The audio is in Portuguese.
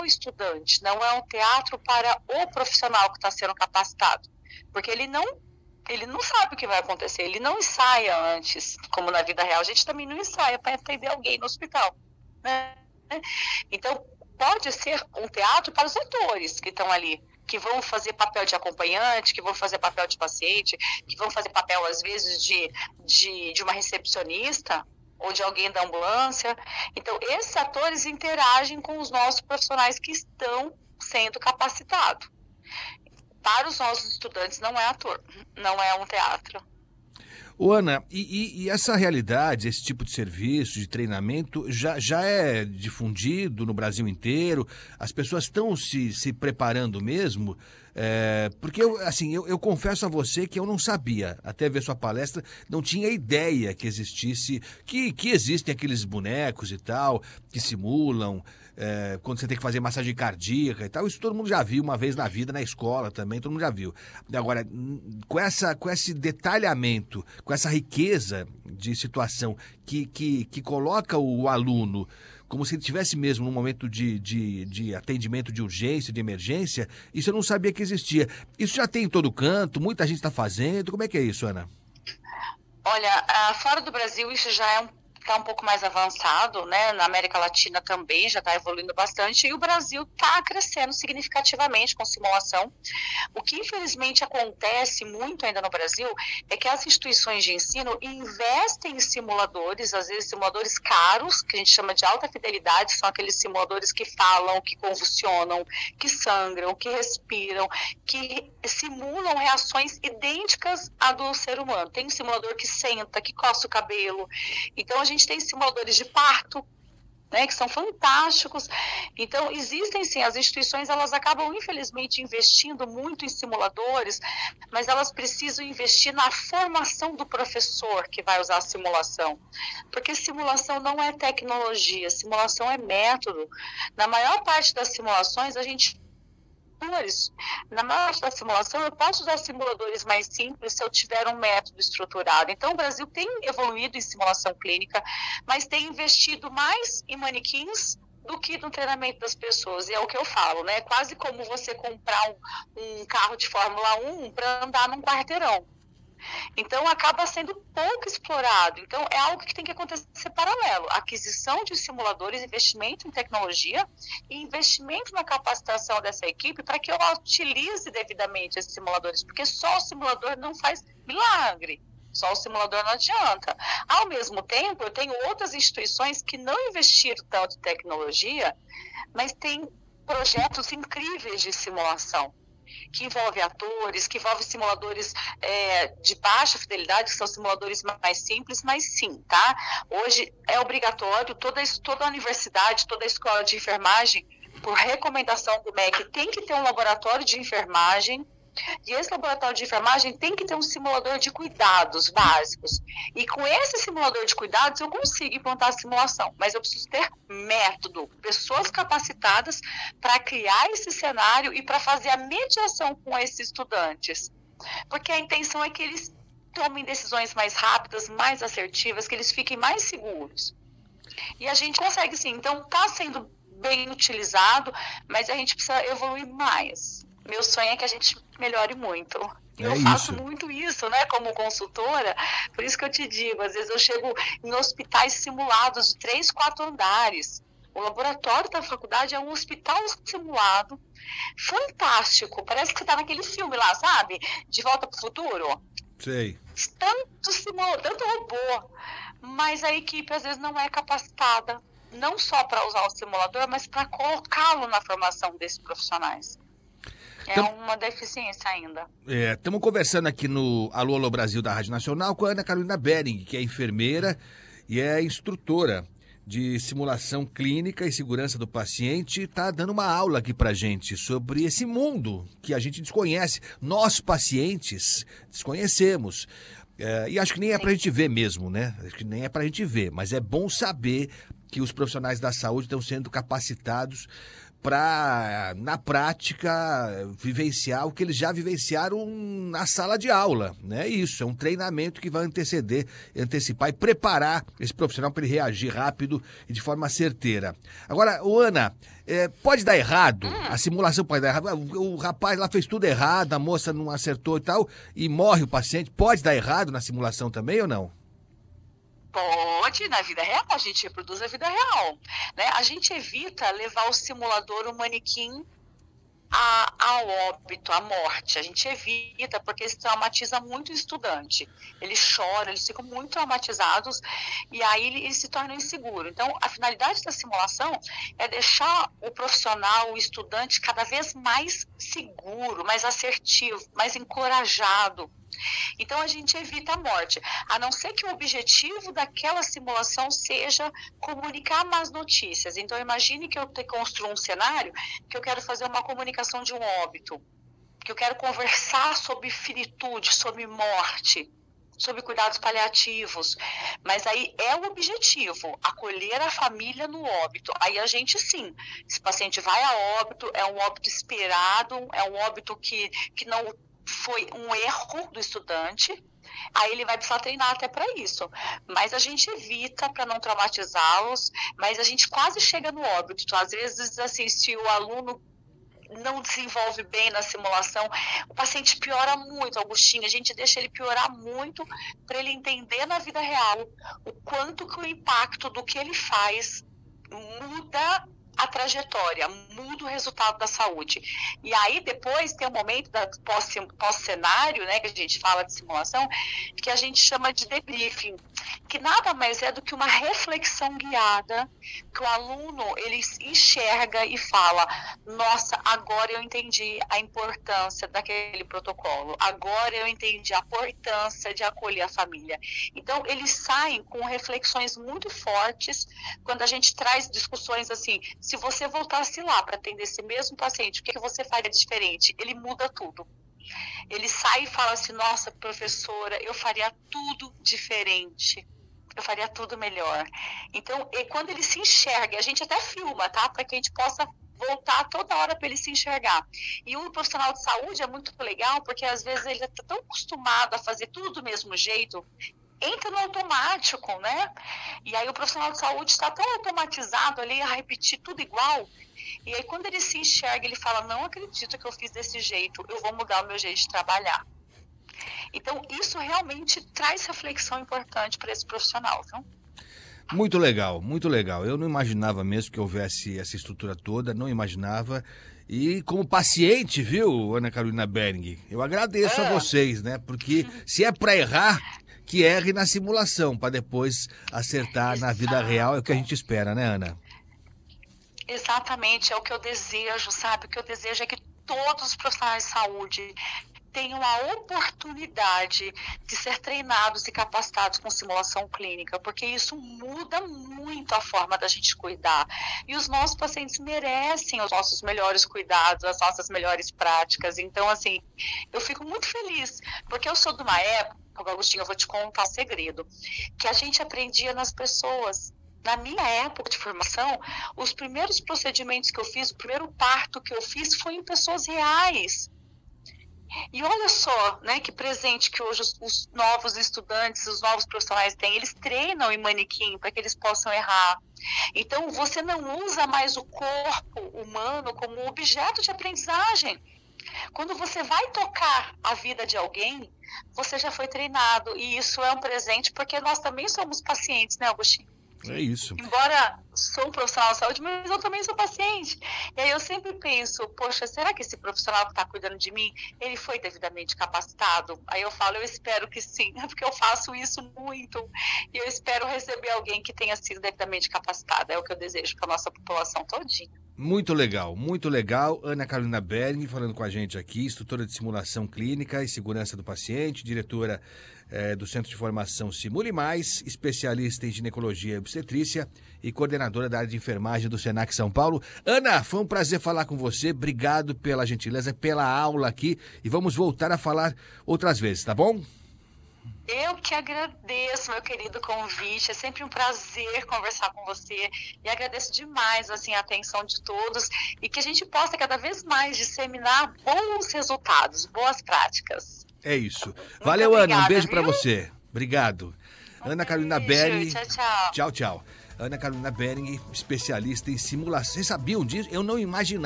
estudante, não é um teatro para o profissional que está sendo capacitado, porque ele não sabe o que vai acontecer, ele não ensaia antes, como na vida real, a gente também não ensaia para atender alguém no hospital, né? Então, pode ser um teatro para os atores que estão ali, que vão fazer papel de acompanhante, que vão fazer papel de paciente, que vão fazer papel, às vezes, de uma recepcionista ou de alguém da ambulância. Então, esses atores interagem com os nossos profissionais que estão sendo capacitados. Para os nossos estudantes, não é ator, não é um teatro. Ô, Ana, e essa realidade, esse tipo de serviço, de treinamento, já é difundido no Brasil inteiro? As pessoas estão se preparando mesmo? Porque eu confesso a você que eu não sabia, até ver sua palestra, não tinha ideia que existisse, que existem aqueles bonecos e tal, que simulam, quando você tem que fazer massagem cardíaca e tal. Isso todo mundo já viu uma vez na vida, na escola também, todo mundo já viu. Agora, com esse detalhamento, com essa riqueza de situação que coloca o aluno como se ele estivesse mesmo num momento de atendimento de urgência, de emergência, isso eu não sabia que existia. Isso já tem em todo canto, muita gente está fazendo. Como é que é isso, Ana? Olha, fora do Brasil isso já está um pouco mais avançado, né? Na América Latina também já está evoluindo bastante, e o Brasil está crescendo significativamente com simulação. O que infelizmente acontece muito ainda no Brasil é que as instituições de ensino investem em simuladores, às vezes simuladores caros, que a gente chama de alta fidelidade, são aqueles simuladores que falam, que convulsionam, que sangram, que respiram, que simulam reações idênticas à do ser humano. Tem um simulador que senta, que coça o cabelo. Então a gente tem simuladores de parto, né, que são fantásticos. Então, existem sim, as instituições, elas acabam, infelizmente, investindo muito em simuladores, mas elas precisam investir na formação do professor que vai usar a simulação. Porque simulação não é tecnologia, simulação é método. Na maior parte das simulações, a gente... Na maior parte da simulação, eu posso usar simuladores mais simples se eu tiver um método estruturado. Então, o Brasil tem evoluído em simulação clínica, mas tem investido mais em manequins do que no treinamento das pessoas. E é o que eu falo, né? Quase como você comprar um carro de Fórmula 1 para andar num quarteirão. Então, acaba sendo pouco explorado. Então, é algo que tem que acontecer paralelo. Aquisição de simuladores, investimento em tecnologia e investimento na capacitação dessa equipe para que ela utilize devidamente esses simuladores, porque só o simulador não faz milagre. Só o simulador não adianta. Ao mesmo tempo, eu tenho outras instituições que não investiram tanto em tecnologia, mas têm projetos incríveis de simulação, que envolve atores, que envolve simuladores de baixa fidelidade, que são simuladores mais simples, mas sim, tá? Hoje é obrigatório, toda a universidade, toda a escola de enfermagem, por recomendação do MEC, tem que ter um laboratório de enfermagem, e esse laboratório de enfermagem tem que ter um simulador de cuidados básicos. E com esse simulador de cuidados eu consigo implantar a simulação, mas eu preciso ter método, pessoas capacitadas para criar esse cenário e para fazer a mediação com esses estudantes. Porque a intenção é que eles tomem decisões mais rápidas, mais assertivas, que eles fiquem mais seguros. E a gente consegue sim, então está sendo bem utilizado, mas a gente precisa evoluir mais. Meu sonho é que a gente melhore muito. Eu faço muito isso, né, como consultora, por isso que eu te digo, às vezes eu chego em hospitais simulados de 3, 4 andares. O laboratório da faculdade é um hospital simulado, fantástico, parece que você está naquele filme lá, sabe? De Volta para o Futuro. Sei. Tanto robô, mas a equipe às vezes não é capacitada, não só para usar o simulador, mas para colocá-lo na formação desses profissionais. É uma deficiência ainda. Estamos conversando aqui no Alô Alô Brasil da Rádio Nacional com a Ana Carolina Bering, que é enfermeira e é instrutora de simulação clínica e segurança do paciente. Está dando uma aula aqui pra gente sobre esse mundo que a gente desconhece. Nós, pacientes, desconhecemos. E acho que nem é pra gente ver mesmo, né? Acho que nem é pra gente ver, mas é bom saber que os profissionais da saúde estão sendo capacitados para, na prática, vivenciar o que eles já vivenciaram na sala de aula, né? Isso, é um treinamento que vai antecipar e preparar esse profissional para ele reagir rápido e de forma certeira. Agora, Ana, pode dar errado? A simulação pode dar errado? O rapaz lá fez tudo errado, a moça não acertou e tal, e morre o paciente. Pode dar errado na simulação também ou não? Pode, na vida real, a gente reproduz a vida real, né? A gente evita levar o simulador, o manequim, ao óbito, à morte. A gente evita, porque isso traumatiza muito o estudante. Eles choram, eles ficam muito traumatizados e aí eles se tornam inseguros. Então, a finalidade da simulação é deixar o profissional, o estudante, cada vez mais seguro, mais assertivo, mais encorajado. Então, a gente evita a morte, a não ser que o objetivo daquela simulação seja comunicar más notícias. Então, imagine que eu construo um cenário que eu quero fazer uma comunicação de um óbito, que eu quero conversar sobre finitude, sobre morte, sobre cuidados paliativos, mas aí é o objetivo, acolher a família no óbito. Aí a gente sim, esse paciente vai a óbito, é um óbito esperado, é um óbito que não foi um erro do estudante, aí ele vai precisar treinar até para isso. Mas a gente evita para não traumatizá-los, mas a gente quase chega no óbito. Então, às vezes, assim, se o aluno não desenvolve bem na simulação, o paciente piora muito, Augustinho, a gente deixa ele piorar muito para ele entender na vida real o quanto que o impacto do que ele faz muda a trajetória, muda o resultado da saúde. E aí depois tem um momento da pós-cenário, né, que a gente fala de simulação, que a gente chama de debriefing, que nada mais é do que uma reflexão guiada, que o aluno, ele enxerga e fala, nossa, agora eu entendi a importância daquele protocolo, agora eu entendi a importância de acolher a família. Então, eles saem com reflexões muito fortes, quando a gente traz discussões assim, se você voltasse lá para atender esse mesmo paciente, o que você faria diferente? Ele muda tudo. Ele sai e fala assim, nossa, professora, eu faria tudo diferente. Eu faria tudo melhor. Então, quando ele se enxerga, a gente até filma, tá? Para que a gente possa voltar toda hora para ele se enxergar. E o profissional de saúde é muito legal, porque às vezes ele está tão acostumado a fazer tudo do mesmo jeito, entra no automático, né? E aí o profissional de saúde está tão automatizado ali a repetir tudo igual. E aí quando ele se enxerga, ele fala, não acredito que eu fiz desse jeito, eu vou mudar o meu jeito de trabalhar. Então isso realmente traz reflexão importante para esse profissional, viu? Muito legal, muito legal. Eu não imaginava mesmo que houvesse essa estrutura toda, não imaginava. E como paciente, viu, Ana Carolina Bering, eu agradeço a vocês, né? Porque se é para errar, que erre na simulação, para depois acertar na vida real, é o que a gente espera, né, Ana? Exatamente, é o que eu desejo, sabe? O que eu desejo é que todos os profissionais de saúde tenham a oportunidade de ser treinados e capacitados com simulação clínica, porque isso muda muito a forma da gente cuidar. E os nossos pacientes merecem os nossos melhores cuidados, as nossas melhores práticas. Então, assim, eu fico muito feliz, porque eu sou de uma época, Agostinho, eu vou te contar um segredo, que a gente aprendia nas pessoas. Na minha época de formação, os primeiros procedimentos que eu fiz, o primeiro parto que eu fiz foi em pessoas reais. E olha só, né, que presente que hoje os novos estudantes, os novos profissionais têm, eles treinam em manequim para que eles possam errar. Então, você não usa mais o corpo humano como objeto de aprendizagem. Quando você vai tocar a vida de alguém, você já foi treinado. E isso é um presente, porque nós também somos pacientes, né, Agostinho? É isso. Embora sou um profissional de saúde, mas eu também sou paciente. E aí eu sempre penso, poxa, será que esse profissional que está cuidando de mim, ele foi devidamente capacitado? Aí eu falo, eu espero que sim, porque eu faço isso muito. E eu espero receber alguém que tenha sido devidamente capacitado. É o que eu desejo para a nossa população todinha. Muito legal, muito legal. Ana Carolina Bering falando com a gente aqui, instrutora de simulação clínica e segurança do paciente, diretora do Centro de Formação Simule Mais, especialista em ginecologia e obstetrícia e coordenadora da área de enfermagem do Senac São Paulo. Ana, foi um prazer falar com você, obrigado pela gentileza, pela aula aqui e vamos voltar a falar outras vezes, tá bom? Eu que agradeço, meu querido convite. É sempre um prazer conversar com você e agradeço demais assim a atenção de todos e que a gente possa cada vez mais disseminar bons resultados, boas práticas. É isso. Muito Valeu, Ana. Um obrigada, beijo para viu? você. Obrigado. Ana Carolina Beijo, Bering. tchau, tchau. Tchau, tchau. Ana Carolina Bering, especialista em simulação. Vocês sabiam disso? Eu não imaginava.